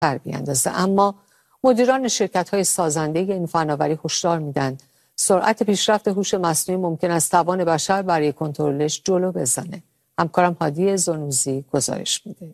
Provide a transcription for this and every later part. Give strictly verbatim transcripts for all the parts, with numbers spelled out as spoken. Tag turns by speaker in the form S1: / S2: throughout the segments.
S1: بیاندازه. اما مدیران شرکت‌های سازنده این فناوری هشدار میدن سرعت پیشرفت هوش مصنوعی ممکن است توان بشر برای کنترلش جلو بزنه. همکارم هادی زنوزی گزارش میده.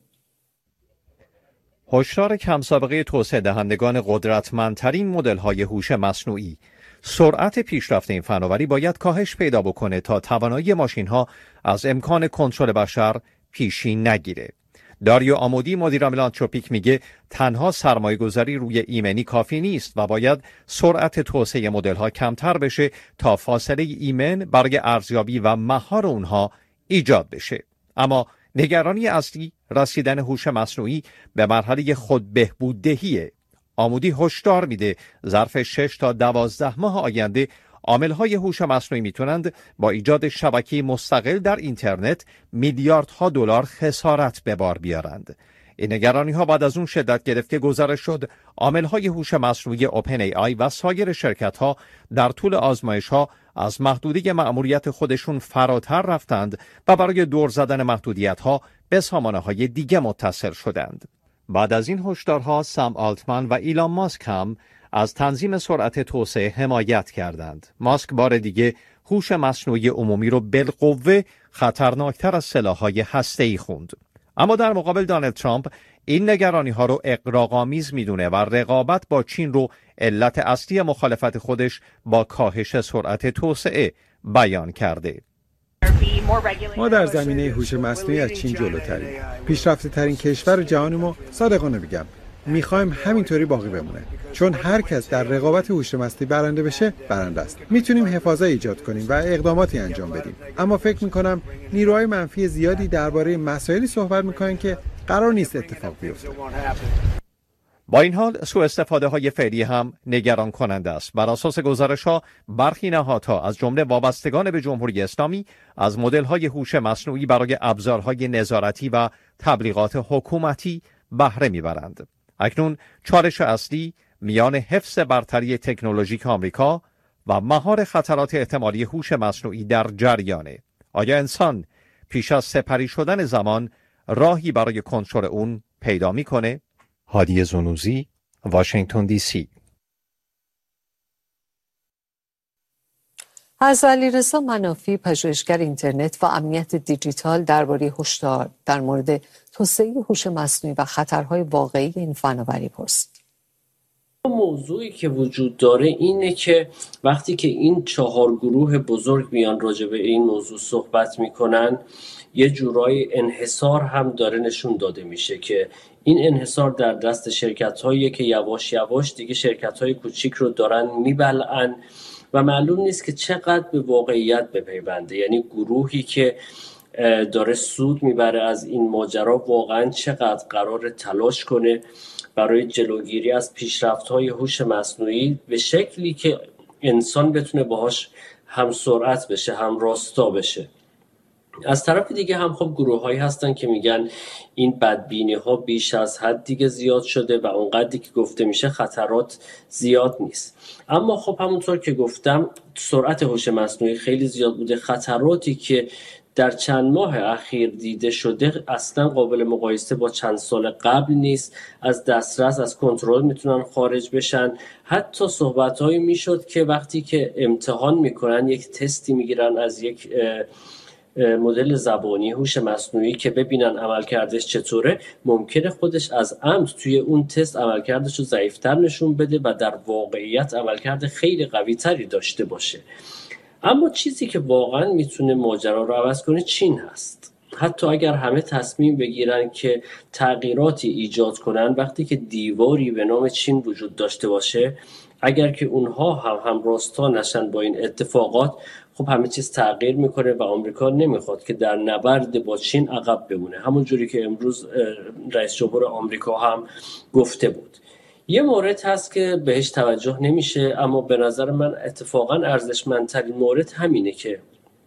S2: هشدار کم سابقه توسعه دهندگان قدرتمندترین مدل‌های هوش مصنوعی. سرعت پیشرفت این فناوری باید کاهش پیدا بکنه تا توانایی ماشین‌ها از امکان کنترل بشر پیشی نگیره. داریو آمودی مدیر ملانتروپیک میگه تنها سرمایه گذاری روی ایمنی کافی نیست و باید سرعت توسعه مدل‌ها کمتر بشه تا فاصله ایمن برای ارزیابی و مهار اونها ایجاد بشه. اما نگرانی اصلی رسیدن هوش مصنوعی به مرحله خود بهبوددهیه. آمودی هشدار میده ظرف شش تا دوازده ماه آینده عامل‌های هوش مصنوعی میتونند با ایجاد شبکه مستقل در اینترنت میلیاردها دلار خسارت به بار بیارند. این نگرانی‌ها بعد از اون شدت گرفت که گزارش شد عامل‌های هوش مصنوعی اوپن ای آی و سایر شرکت‌ها در طول آزمایش‌ها از محدوده مأموریت خودشون فراتر رفتند و برای دور زدن محدودیت‌ها به سامانه‌های دیگه متصل شدند. بعد از این هشدارها سم آلتمن و ایلان ماسک هم از تنظیم سرعت توسعه حمایت کردند. ماسک بار دیگه هوش مصنوعی عمومی رو بالقوه خطرناکتر از سلاح‌های هسته‌ای خوند. اما در مقابل دونالد ترامپ این نگرانی‌ها رو اغراق‌آمیز می‌دونه و رقابت با چین رو علت اصلی مخالفت خودش با کاهش سرعت توسعه بیان کرده.
S3: ما در زمینه هوش مصنوعی از چین جلوتریم. پیشرفته ترین کشور جهانیم و صادقانه بگم میخوایم همینطوری باقی بمونه، چون هر کس در رقابت هوش مصنوعی برنده بشه برنده است. میتونیم حفاظت ایجاد کنیم و اقداماتی انجام بدیم، اما فکر میکنم نیروهای منفی زیادی درباره مسائلی صحبت میکنن که قرار نیست اتفاق بیفته.
S2: با این حال سوء استفاده های فعلی هم نگران کننده است. بر اساس گزارش ها برخی نهادها از جمله وابستگان به جمهوری اسلامی از مدل های هوش مصنوعی برای ابزارهای نظارتی و تبلیغات حکومتی بهره میبرند. اکنون چالش اصلی میان حفظ برتری تکنولوژیک آمریکا و مهار خطرات احتمالی هوش مصنوعی در جریانه. آیا انسان پیش از سپری شدن زمان راهی برای کنترل اون پیدا میکنه؟ هادی زنوزی، واشنگتن دی سی.
S1: از علیرضا منافی پژوهشگر اینترنت و امنیت دیجیتال درباره هشدار در مورد توسعه هوش مصنوعی و خطرهای واقعی این فناوری پرسید.
S4: موضوعی که وجود داره اینه که وقتی که این چهار گروه بزرگ میان راجع به این موضوع صحبت میکنن، یه جورای انحصار هم داره نشون داده میشه که این انحصار در دست شرکت‌هایی که یواش یواش دیگه شرکت‌های کوچیک رو دارن میبلعن و معلوم نیست که چقدر به واقعیت بپیونده. یعنی گروهی که داره سود میبره از این ماجرا واقعا چقدر قرار تلاش کنه برای جلوگیری از پیشرفت‌های هوش مصنوعی به شکلی که انسان بتونه باهاش هم سرعت بشه هم راستا بشه. از طرف دیگه هم خب گروه‌هایی هستن که میگن این بدبینی‌ها بیش از حد دیگه زیاد شده و اونقدری که گفته میشه خطرات زیاد نیست. اما خب همونطور که گفتم سرعت هوش مصنوعی خیلی زیاد بوده. خطراتی که در چند ماه اخیر دیده شده اصلا قابل مقایسه با چند سال قبل نیست. از دسترس، از کنترل میتونن خارج بشن. حتی صحبت‌هایی میشد که وقتی که امتحان میکنن یک تستی میگیرن از یک مدل زبانی هوش مصنوعی که ببینن عملکردش چطوره، ممکنه خودش از عمد توی اون تست عملکردش رو ضعیف‌تر نشون بده و در واقعیت عملکرد خیلی قوی‌تری داشته باشه. اما چیزی که واقعا میتونه ماجرا رو عوض کنه چین هست. حتی اگر همه تصمیم بگیرن که تغییراتی ایجاد کنن، وقتی که دیواری به نام چین وجود داشته باشه، اگر که اونها هم هم راستا نشن با این اتفاقات، خب همه چیز تغییر میکنه و آمریکا نمیخواد که در نبرد با چین عقب بمونه. همون جوری که امروز رئیس جمهور آمریکا هم گفته بود. یه مورد هست که بهش توجه نمیشه، اما به نظر من اتفاقا ارزشمندترین مورد همینه که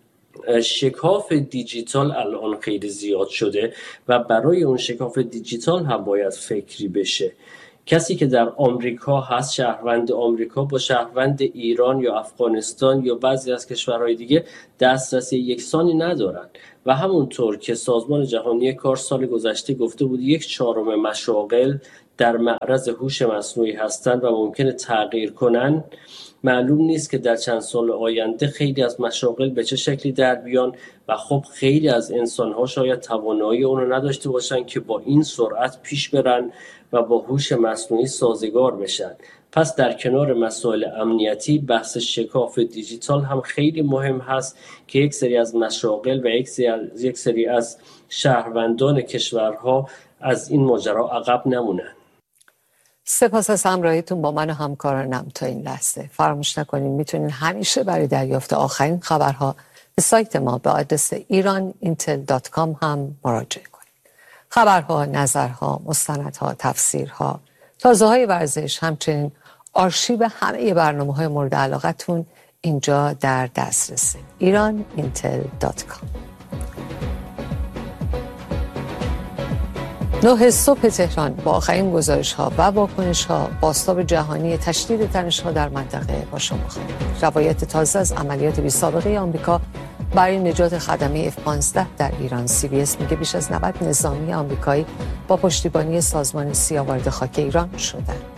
S4: شکاف دیجیتال الان خیلی زیاد شده و برای اون شکاف دیجیتال هم باید فکری بشه. کسی که در آمریکا هست، شهروند آمریکا با شهروند ایران یا افغانستان یا بعضی از کشورهای دیگه دسترسی یکسانی ندارن و همونطور که سازمان جهانی کار سال گذشته گفته بود یک چهارم مشاغل در معرض هوش مصنوعی هستند و ممکنه تغییر کنن، معلوم نیست که در چند سال آینده خیلی از مشاغل به چه شکلی در بیان و خب خیلی از انسان‌ها شاید توانایی اون رو نداشته باشن که با این سرعت پیش برن و با هوش مصنوعی سازگار بشن. پس در کنار مسائل امنیتی، بحث شکاف دیجیتال هم خیلی مهم هست که یک سری از مشاغل و یک سری از شهروندان کشورها از این ماجرا عقب نمونن.
S1: سپاس از همراهیتون با من و همکارانم تا این لحظه. فراموش نکنید میتونید همیشه برای دریافت آخرین خبرها به سایت ما به آدرس ایران اینتل دات کام هم مراجعه کنید. خبرها، نظرها، مستندها، تفسیرها، تازه‌های ورزش، همچنین آرشیو همه برنامه‌های مورد علاقتون اینجا در دسترسه. ایران اینتل دات کام. نه صبح تهران با آخرین گزارش‌ها و واکنش‌ها بازتاب جهانی تشدید تنش‌ها در منطقه با شما خواهیم. روایت تازه از عملیات بی‌سابقه آمریکا برای نجات خدمه اف پانزده در ایران. سی بی اس میگه بیش از نود نظامی آمریکایی با پشتیبانی سازمان سیا وارد خاک ایران شدند.